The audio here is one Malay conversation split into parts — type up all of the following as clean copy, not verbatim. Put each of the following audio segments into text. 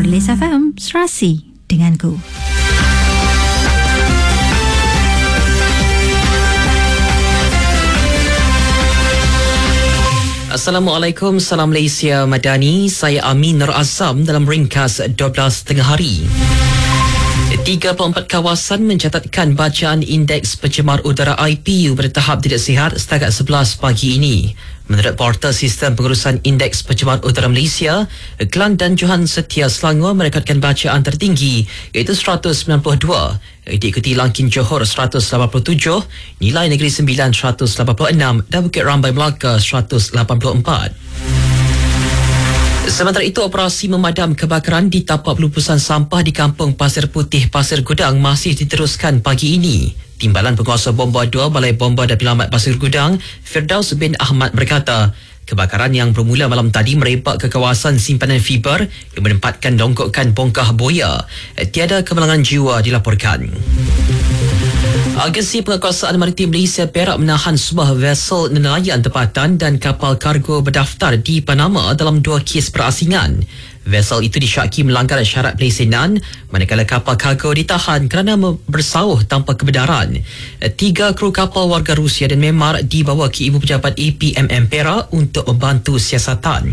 Perlis FM, serasi denganku. Assalamualaikum, salam Malaysia Madani. Saya Amin Nur Azam dalam ringkas 12 tengah hari. 34 kawasan mencatatkan bacaan indeks pencemar udara IPU pada tahap tidak sihat setakat 11 pagi ini. Menurut Portal Sistem Pengurusan Indeks Pencemar Udara Malaysia, Kelang dan Johan Setia Selangor merekodkan bacaan tertinggi iaitu 192, diikuti Langkin Johor 187, Nilai Negeri Sembilan 186 dan Bukit Rambai Melaka 184. Sementara itu, operasi memadam kebakaran di tapak pelupusan sampah di Kampung Pasir Putih, Pasir Gudang masih diteruskan pagi ini. Timbalan Penguasa Bomba 2 Balai Bomba dan Penyelamat Pasir Gudang, Firdaus bin Ahmad berkata, kebakaran yang bermula malam tadi merebak ke kawasan simpanan fiber yang menempatkan longgokan bongkah boya. Tiada kemalangan jiwa dilaporkan. Agensi Penguasaan Maritim Malaysia Perak menahan sebuah vessel nelayan tempatan dan kapal kargo berdaftar di Panama dalam 2 kes perasingan. Vessel itu disyaki melanggar syarat pelesenan, manakala kapal kargo ditahan kerana bersauh tanpa kebenaran. 3 kru kapal warga Rusia dan Myanmar dibawa ke Ibu Pejabat APMM Perak untuk membantu siasatan.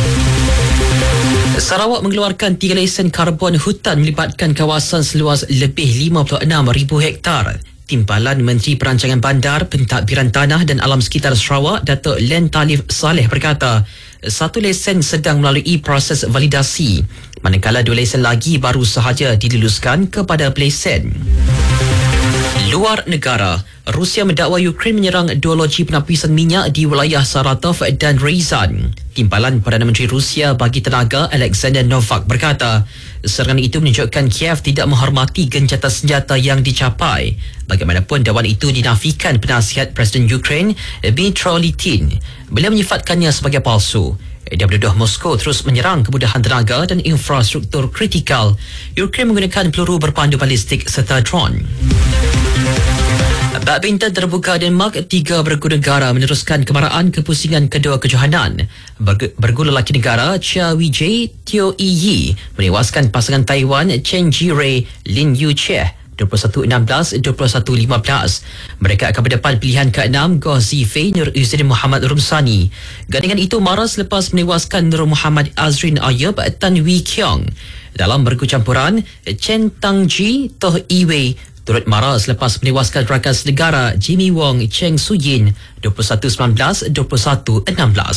Sarawak mengeluarkan 3 lesen karbon hutan melibatkan kawasan seluas lebih 56,000 hektar. Timbalan Menteri Perancangan Bandar, Pentadbiran Tanah dan Alam Sekitar Sarawak, Datuk Len Talif Saleh berkata, 1 lesen sedang melalui proses validasi, manakala 2 lesen lagi baru sahaja diluluskan kepada pelesen. Luar negara, Rusia mendakwa Ukraine menyerang 2 loji penapisan minyak di wilayah Saratov dan Ryazan. Timbalan Perdana Menteri Rusia bagi tenaga Alexander Novak berkata, serangan itu menunjukkan Kiev tidak menghormati gencatan senjata yang dicapai. Bagaimanapun, dakwaan itu dinafikan penasihat Presiden Ukraine Dmytro Litin. Beliau menyifatkannya sebagai palsu. Dia menuduh Moskow terus menyerang kemudahan tenaga dan infrastruktur kritikal. Ukraine menggunakan peluru berpandu balistik serta drone. Badminton terbuka Denmark, 3 bergu negara meneruskan kemarahan kepusingan kedua kejohanan. Bergu lelaki negara Chia Wijay Teo Yi menewaskan pasangan Taiwan Chen Jirei Lin Yu Che 21-16, 21-15. Mereka akan berdepan pilihan ke-6 Goh Zifei Nur Izzin Muhammad Rumsani. Gandingan itu maras selepas menewaskan Nur Muhammad Azrin Ayub Tan Wee Kiong. Dalam bergu campuran, Chen Tangji Toh Iwei turut marah selepas menewaskan rakan senegara Jimmy Wong Cheng Suyin 21-19, 21-16.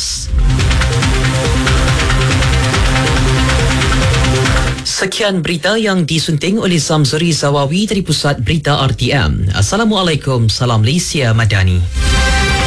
Sekian berita yang disunting oleh Zamzuri Zawawi dari Pusat Berita RTM. Assalamualaikum, salam Malaysia Madani.